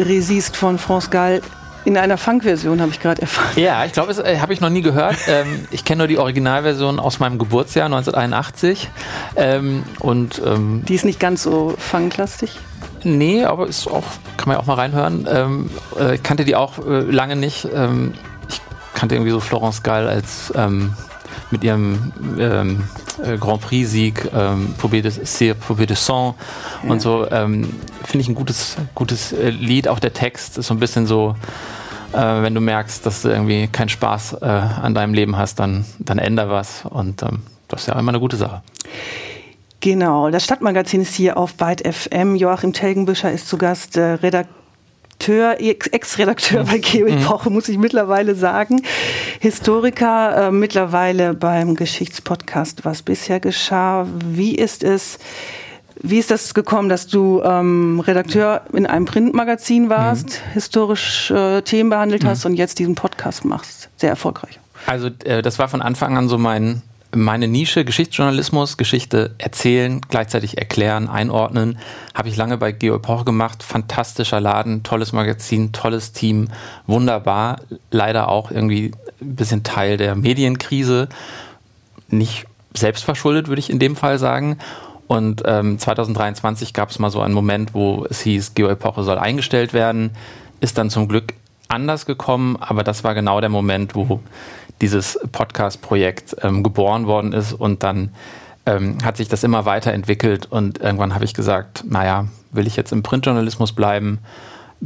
Resist von France Gall in einer Funk-Version, habe ich gerade erfahren. Ja, ich glaube, das habe ich noch nie gehört. Ich kenne nur die Originalversion aus meinem Geburtsjahr 1981. Die ist nicht ganz so funklastig? Nee, aber ist auch, kann man ja auch mal reinhören. Ich kannte die auch lange nicht. Ich kannte irgendwie so Florence Gall als mit ihrem Grand Prix-Sieg, Poupée de Sang und so. Finde ich ein gutes Lied. Auch der Text ist so ein bisschen so, wenn du merkst, dass du irgendwie keinen Spaß an deinem Leben hast, dann änder was. Und das ist ja immer eine gute Sache. Genau, das Stadtmagazin ist hier auf Byte FM. Joachim Telgenbüscher ist zu Gast, Ex-Redakteur bei Geo Epoche, muss ich mittlerweile sagen. Historiker, mittlerweile beim Geschichtspodcast Was bisher geschah. Wie ist das gekommen, dass du Redakteur in einem Printmagazin warst, historisch Themen behandelt hast und jetzt diesen Podcast machst? Sehr erfolgreich. Also das war von Anfang an so meine Nische, Geschichtsjournalismus, Geschichte erzählen, gleichzeitig erklären, einordnen. Habe ich lange bei Geo Epoche gemacht. Fantastischer Laden, tolles Magazin, tolles Team, wunderbar. Leider auch irgendwie ein bisschen Teil der Medienkrise. Nicht selbstverschuldet, würde ich in dem Fall sagen. Und 2023 gab es mal so einen Moment, wo es hieß, Geo Epoche soll eingestellt werden. Ist dann zum Glück anders gekommen, aber das war genau der Moment, wo dieses Podcast-Projekt geboren worden ist und dann hat sich das immer weiterentwickelt und irgendwann habe ich gesagt, naja, will ich jetzt im Printjournalismus bleiben